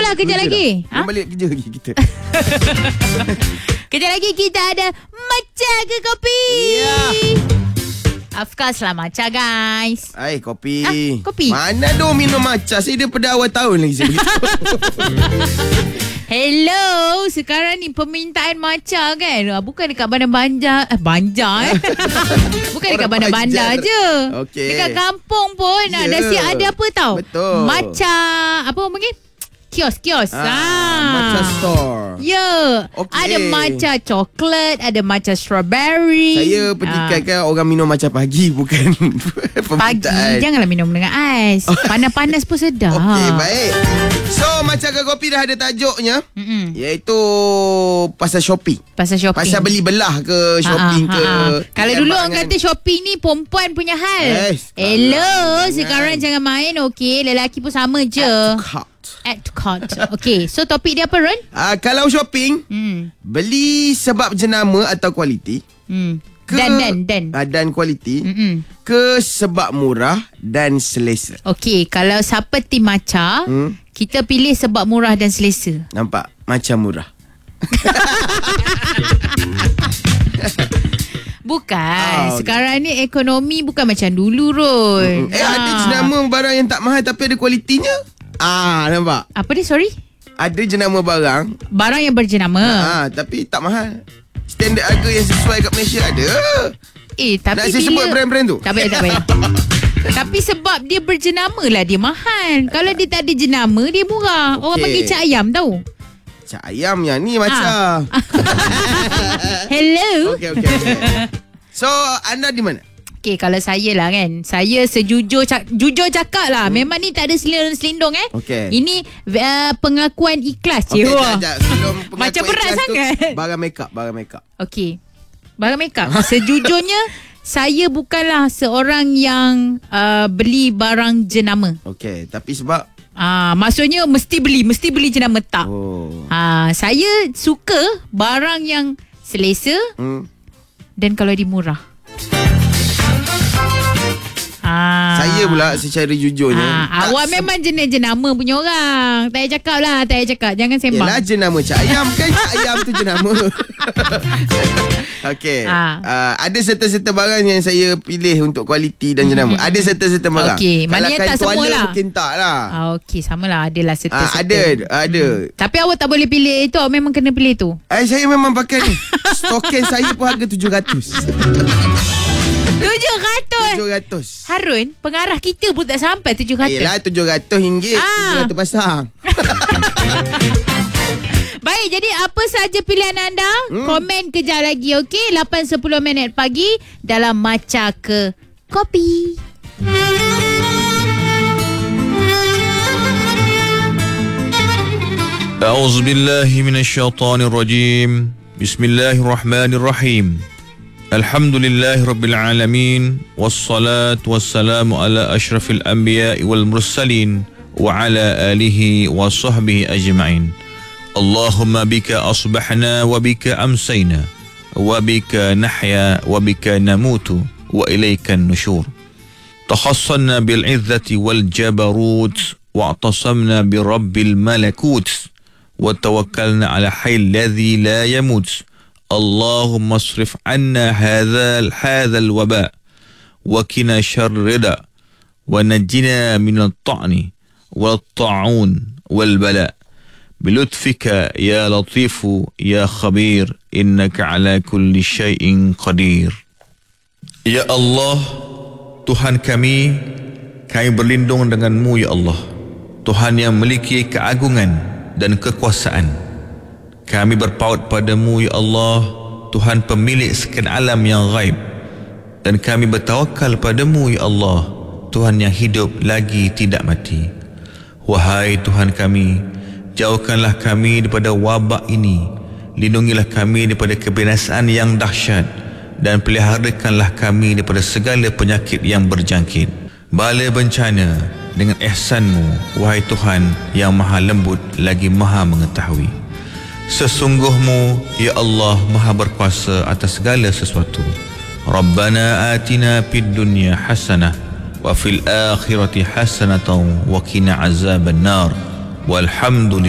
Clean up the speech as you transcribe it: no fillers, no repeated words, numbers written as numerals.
dah kejap lagi. Belum balik kerja lagi kita. Kejap lagi kita ada Matcha ke Kopi. Of course lah matcha guys. Kopi. Kopi. Mana ada minum matcha? Saya daripada awal tahun lagi saya beritahu. Hello, sekarang ni permintaan matcha kan. Bukan dekat bandar Banjar. Bukan dekat bandar bandar je. Okay. Dekat kampung pun dah siap ada apa tau? Betul. Matcha, apa orang panggil? Kios. Matcha store. Okay. Ada matcha coklat, ada matcha strawberry. Saya pertikaikan orang minum matcha pagi, bukan pagi. Janganlah minum dengan ais. Panas-panas pun sedap. Okey, baik. So, Matcha ke Kopi dah ada tajuknya. Iaitu pasal shopping. Pasal beli belah ke shopping ke. Kalau dulu orang kata shopping ni perempuan punya hal. Hello, sekarang jangan main. Okey, lelaki pun sama je. Add to cart. Okay, so topik dia apa, Ron? Kalau shopping, beli sebab jenama atau kualiti. Dan kualiti. Ke sebab murah dan selesa. Okay, kalau siapa tim matcha, kita pilih sebab murah dan selesa. Nampak? Macam murah. Bukan. Sekarang ni ekonomi bukan macam dulu, Ron. Ada jenama barang yang tak mahal tapi ada kualitinya. Nampak? Apa dia, sorry? Ada jenama barang yang berjenama. Tapi tak mahal. Standard harga yang sesuai kat Malaysia ada. Tapi nak saya sebut brand-brand tu? Tak payah. Tapi sebab dia berjenama lah dia mahal. Kalau dia tak ada jenama, dia murah. Orang panggil cak ayam tau. Cak ayam yang ni macam. Hello. Okay. So, anda di mana? Okay, kalau saya lah kan, saya jujur cakap lah. Memang ni tak ada selindung Okay. Ini pengakuan ikhlas. Macam berat sangat. Barang make up. Okay, barang make up. Sejujurnya saya bukanlah seorang yang beli barang jenama. Okay, tapi sebab maksudnya mesti beli jenama tak. Saya suka barang yang selesa dan kalau dia murah. Saya pula secara jujurnya awak memang jenis jenama punya orang. Tak payah cakap. Jangan sembang. Yelah, jenama cak ayam kan. Cak ayam tu jenama. Okey. Ada serta-serta barang yang saya pilih untuk kualiti dan jenama. Ada serta-serta barang. Okey, maknanya tak semua lah. Mungkin tak lah. Okey, samalah. Adalah serta-serta. Ada. Tapi awak tak boleh pilih itu. Awak memang kena pilih tu. Saya memang pakai ni. Stoken saya pun harga 700. 700. Harun, pengarah kita pun tak sampai 700. Yelah, RM700. 700 pasang. Baik, jadi apa saja pilihan anda? Komen kejap lagi, okey? 8.10 minit pagi dalam Matcha ke Kopi. A'udzubillahi minasyaitonirrajim. Bismillahirrahmanirrahim. Alhamdulillahi Rabbil Alamin. Wassalatu wassalamu ala ashrafil anbiya wal mursalin wa ala alihi wa sahbihi ajma'in. Allahumma bika asbahna wa bika amsayna wa bika nahya wa bika namutu wa ilayka nushur. Tahassanna bil izzati wal jabarut wa atasamna bi rabbil malakut wa tawakkalna ala hayyil ladzi la yamut. اللهم اصرف عنا هذا الوباء وقنا شر الردى ونجنا من الطعن والطاعون والبلاء بلطفك يا لطيف يا خبير إنك على كل شيء قدير. Ya Allah, Tuhan kami berlindung dengan-Mu ya Allah, Tuhan yang memiliki keagungan dan kekuasaan. Kami berpaut padamu ya Allah, Tuhan pemilik sekian alam yang ghaib. Dan kami bertawakal padamu ya Allah, Tuhan yang hidup lagi tidak mati. Wahai Tuhan kami, jauhkanlah kami daripada wabak ini, lindungilah kami daripada kebinasaan yang dahsyat, dan peliharakanlah kami daripada segala penyakit yang berjangkit. Bala bencana dengan ihsan-Mu, wahai Tuhan yang maha lembut lagi maha mengetahui. Sesungguhmu ya Allah maha berkuasa atas segala sesuatu. Rabbana atina fid dunya hasanah wa fil akhirati hasanatan wa qina azaban nar. Walhamdulillah.